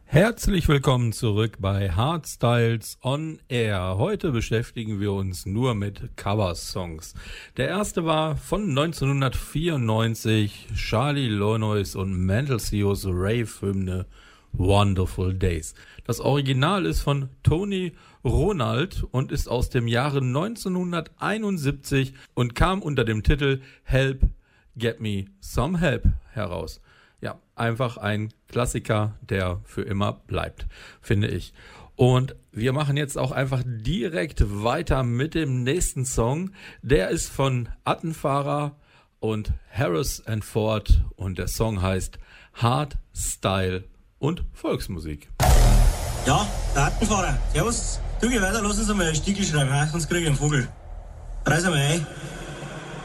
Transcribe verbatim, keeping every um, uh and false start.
Herzlich willkommen zurück bei Hardstyles on Air. Heute beschäftigen wir uns nur mit Cover-Songs. Der erste war von neunzehnhundertvierundneunzig, Charlie Lonois und Mendelsios Rave-Hymne Wonderful Days. Das Original ist von Tony Ronald und ist aus dem Jahre neunzehnhunderteinundsiebzig und kam unter dem Titel Help, Get Me Some Help heraus. Ja, einfach ein Klassiker, der für immer bleibt, finde ich. Und wir machen jetzt auch einfach direkt weiter mit dem nächsten Song. Der ist von Attenfahrer und Harris and Ford und der Song heißt Hardstyle und Volksmusik. Ja, der Attenfahrer. Servus. Du, geh weiter, lass uns einmal einen Stiegel schreiben, sonst krieg ich einen Vogel. Reiß einmal ein.